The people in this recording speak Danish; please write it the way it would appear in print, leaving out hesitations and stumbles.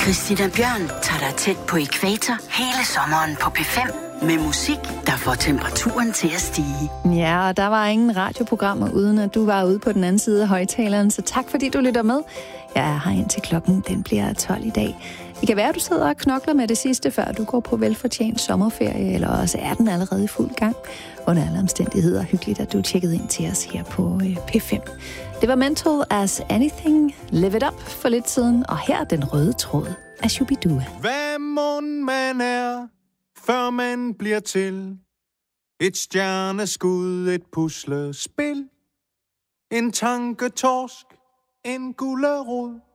Christina Bjørn tager dig tæt på ækvator hele sommeren på P5 med musik, der får temperaturen til at stige. Ja, og der var ingen radioprogrammer, uden at du var ude på den anden side af højtaleren, så tak fordi du lytter med. Jeg er her indtil klokken, den bliver 12 i dag. Det kan være, at du sidder og knokler med det sidste, før du går på velfortjent sommerferie, eller også er den allerede i fuld gang. Under alle omstændigheder hyggeligt, at du tjekkede ind til os her på P5. Det var Mental as Anything, Live It Up for lidt siden, og her den røde tråd af Shubidua. Hvad mon man er, før man bliver til et stjerneskud, et puslespil, en tanketorsk, en gullerod.